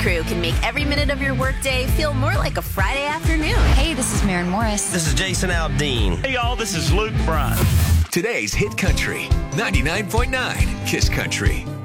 crew can make every minute of your workday feel more like a Friday afternoon. Hey, this is Maren Morris. This is Jason Aldean. Hey, y'all, this is Luke Bryan. Today's Hit Country, 99.9 Kiss Country.